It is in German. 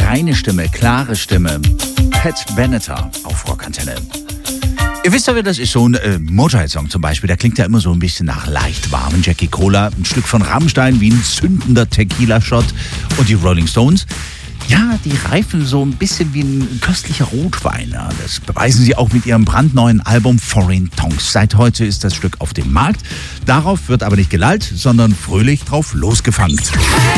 reine Stimme, klare Stimme. Pat Benatar auf Rockantenne. Ihr wisst ja, wie das ist, so ein Motorhead-Song zum Beispiel, der klingt ja immer so ein bisschen nach leicht warmen Jackie Cola, ein Stück von Rammstein wie ein zündender Tequila-Shot und die Rolling Stones. Ja, die reifen so ein bisschen wie ein köstlicher Rotwein. Ja, das beweisen sie auch mit ihrem brandneuen Album Foreign Tongues. Seit heute ist das Stück auf dem Markt. Darauf wird aber nicht gelallt, sondern fröhlich drauf losgefangt.